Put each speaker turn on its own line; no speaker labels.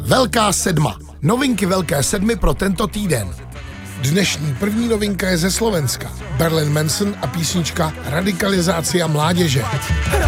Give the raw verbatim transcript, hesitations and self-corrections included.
Velká sedma. Novinky Velké sedmi pro tento týden. Dnešní první novinka je ze Slovenska. Marilyn Manson a písnička Radikalizácia mládeže.